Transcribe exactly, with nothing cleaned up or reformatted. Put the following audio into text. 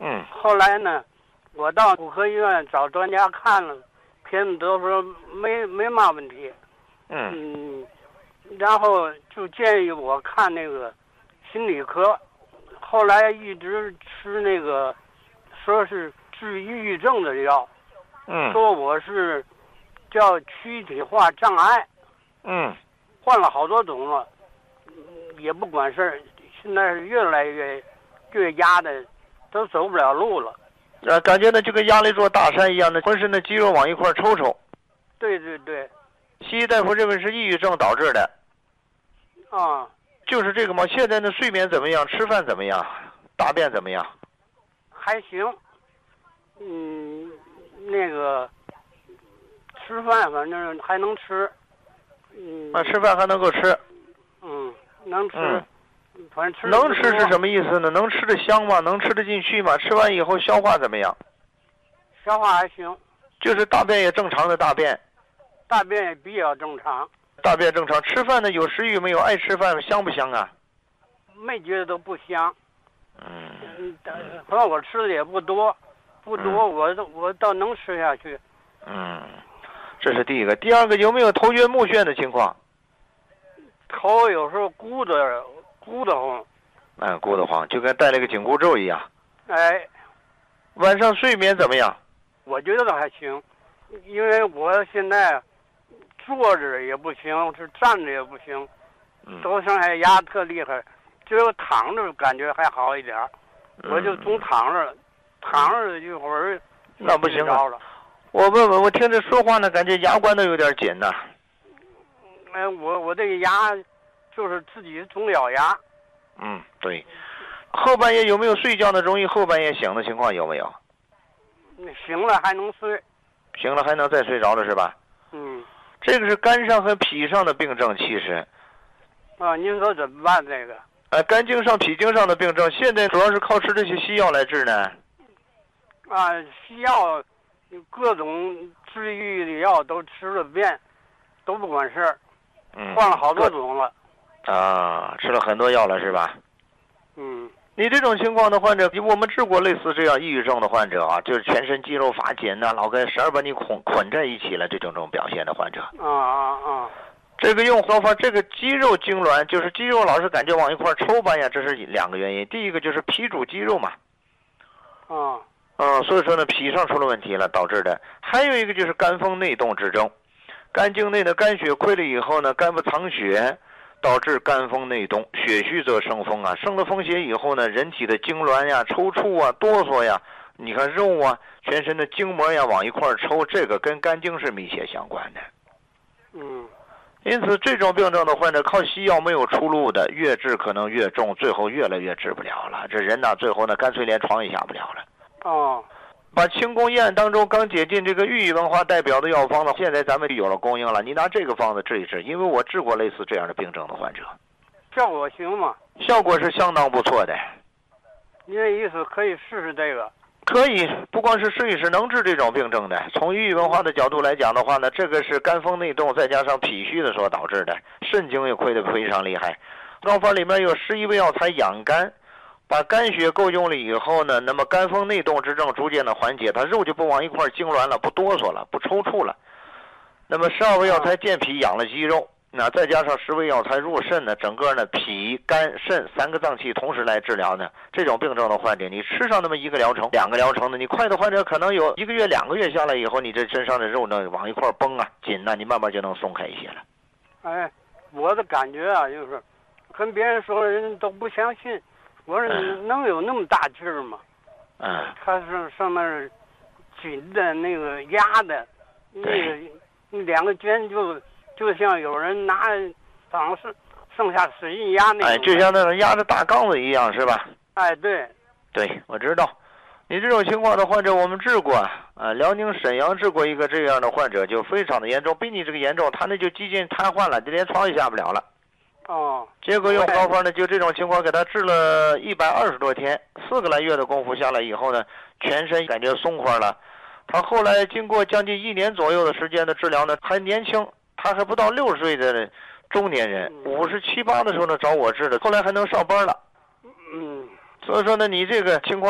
嗯。 后来呢，我到骨科医院找专家看了，片子都说没没嘛问题。 嗯。 嗯，然后就建议我看那个心理科，后来一直吃那个，说是治抑郁症的药。 嗯。 说我是叫躯体化障碍。 嗯。 换了好多种了，也不管事儿，现在是越来越越压的，都走不了路了。 啊，感觉呢就跟压了一座大山一样的，浑身的肌肉往一块抽抽。 对对对。 西医大夫认为是抑郁症导致的。 啊。 就是这个吗？现在的睡眠怎么样？吃饭怎么样？大便怎么样？ 还行。嗯，那个吃饭反正还能吃。嗯。 啊，吃饭还能够吃。 嗯，能吃。 嗯。 反正吃能吃是什么意思呢？能吃得香吗？能吃得进去吗？吃完以后消化怎么样？ 消化还行。 就是大便也正常的大便。 大便也比较正常。 大便正常。吃饭呢有食欲没有？爱吃饭香不香啊？ 没觉得都不香。 嗯。 嗯，反正我吃的也不多，不多， 嗯、 我都我倒能吃下去。 嗯，这是第一个。第二个，有没有头晕目眩的情况？ 头有时候鼓的鼓得慌。 嗯，鼓得慌，就跟戴了个紧箍咒一样。 哎。 晚上睡眠怎么样？ 我觉得还行，因为我现在坐着也不行，是站着也不行，都上下压特厉害，只有躺着感觉还好一点， 嗯、 我就总躺着，躺着一会儿那不行啊。 我问问，我听着说话呢，感觉牙关都有点紧呢。 哎，我我这个牙就是自己总咬牙。 嗯，对。后半夜有没有睡觉呢？容易后半夜醒的情况有没有？ 醒了还能睡。 醒了还能再睡着了是吧？ 嗯。 这个是肝上和脾上的病症，其实。 啊，您说怎么办这个？ 呃，肝经上、脾经上的病症，现在主要是靠吃这些西药来治呢。 啊，西药，各种治愈的药都吃了遍，都不管事儿。 嗯。 换了好多种了。 啊，吃了很多药了是吧？ 嗯。 你这种情况的患者，我们治过类似这样抑郁症的患者啊，就是全身肌肉发紧呐，老跟绳儿把你捆捆在一起了，这种这种表现的患者。 啊啊啊！ 这个用方法，这个肌肉痉挛，就是肌肉老是感觉往一块抽吧呀，这是两个原因。第一个就是脾主肌肉嘛。 啊。 嗯，所以说呢，脾上出了问题了，导致的。还有一个就是肝风内动之症，肝经内的肝血亏了以后呢，肝不藏血。导致肝风内动，血虚则生风啊，生了风邪以后呢，人体的痉挛呀、抽搐啊、哆嗦呀，你看肉啊，全身的筋膜呀往一块抽，这个跟肝经是密切相关的。 嗯。 因此，这种病症的患者靠西药没有出路的，越治可能越重，最后越来越治不了了。这人呢，最后呢，干脆连床也下不了了。 哦。 把清宫医案当中刚解禁这个寓意文化代表的药方子，现在咱们有了供应了。你拿这个方子治一治，因为我治过类似这样的病症的患者， 效果行吗？ 效果是相当不错的。 您的意思可以试试这个？ 可以，不光是试一试，能治这种病症的。从寓意文化的角度来讲的话呢，这个是肝风内动，再加上脾虚的所导致的，肾经也亏得非常厉害。药方里面有十一味药材养肝。把肝血够用了以后呢，那么肝风内动之症逐渐的缓解，它肉就不往一块痉挛了，不哆嗦了，不抽搐了。那么十二味药材健脾养了肌肉，那再加上十味药材入肾呢，整个呢脾肝肾三个脏器同时来治疗呢，这种病症的患者，你吃上那么一个疗程、两个疗程呢，你快的患者可能有一个月、两个月下来以后，你这身上的肉呢往一块绷啊、紧呐、啊，你慢慢就能松开一些了。 哎，我的感觉啊，就是跟别人说的人都不相信。我说能有那么大劲儿吗？ 嗯， 他上上那儿紧的那个压的，那个那两个肩就就像有人拿好像是上下使劲压那种。 哎，就像那种压着大杠子一样，是吧？ 哎，对。 对，我知道。你这种情况的患者，我们治过啊，辽宁沈阳治过一个这样的患者，就非常的严重，比你这个严重，他那就几近瘫痪了，就连床也下不了了。 哦， 结果用方法呢，就这种情况给他治了一百二十多天，四个来月的功夫下来以后呢，全身感觉松快了。他后来经过将近一年左右的时间的治疗呢，还年轻，他还不到六十岁的中年人，五十七八的时候呢找我治的，后来还能上班了。 嗯， 所以说呢，你这个情况。